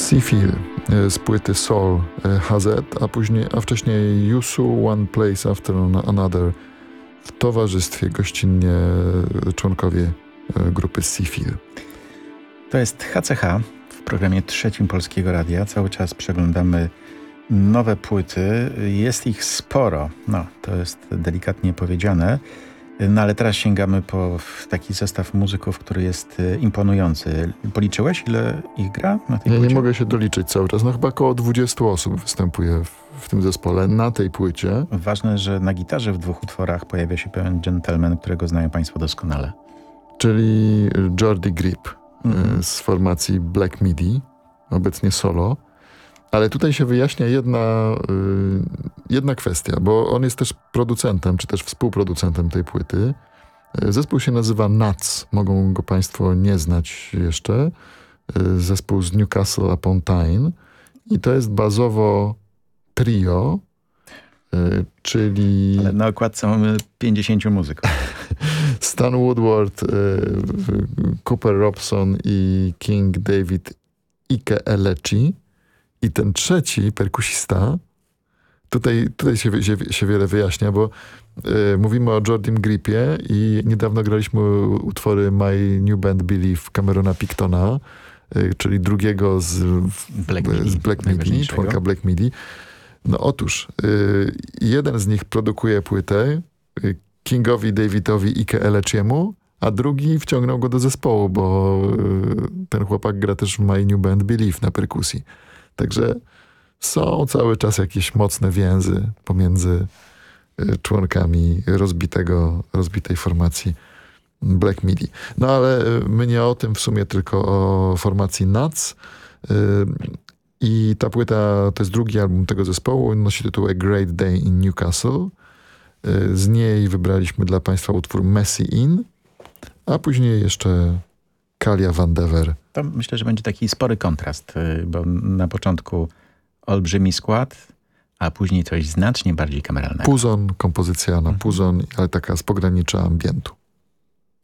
Seafield z płyty Soul HZ, a wcześniej Yusu One Place After Another w towarzystwie gościnnie członkowie grupy Seafield. To jest HCH w programie trzecim Polskiego Radia. Cały czas przeglądamy nowe płyty. Jest ich sporo. No, to jest delikatnie powiedziane. No ale teraz sięgamy po taki zestaw muzyków, który jest imponujący. Policzyłeś, ile ich gra na tej płycie? Nie mogę się doliczyć cały czas. No chyba około 20 osób występuje w tym zespole na tej płycie. Ważne, że na gitarze w 2 utworach pojawia się pewien gentleman, którego znają Państwo doskonale. Czyli Jordi Grip z formacji Black Midi, obecnie solo. Ale tutaj się wyjaśnia jedna kwestia, bo on jest też producentem, czy też współproducentem tej płyty. Zespół się nazywa Nuts, mogą go Państwo nie znać jeszcze. Zespół z Newcastle upon Tyne. I to jest bazowo trio, czyli... Ale na okładce mamy 50 muzyków. Stan Woodward, Cooper Robson i King David Ike Elechi. I ten trzeci, perkusista, tutaj się wiele wyjaśnia, bo mówimy o Jordim Gripie i niedawno graliśmy utwory My New Band Belief Camerona Pictona, czyli drugiego z Black Midi, członka Black Midi. No otóż, jeden z nich produkuje płytę Kingowi Davidowi Ike Elechiemu, a drugi wciągnął go do zespołu, bo ten chłopak gra też w My New Band Belief na perkusji. Także są cały czas jakieś mocne więzy pomiędzy członkami rozbitej formacji Black Midi. No ale my nie o tym w sumie, tylko o formacji Nuts. I ta płyta to jest drugi album tego zespołu. Nosi tytuł A Great Day in Newcastle. Z niej wybraliśmy dla Państwa utwór Messy In, a później jeszcze Kalia Van Dever. To myślę, że będzie taki spory kontrast, bo na początku olbrzymi skład, a później coś znacznie bardziej kameralnego. Puzon, kompozycja na puzon, ale taka z pogranicza ambientu.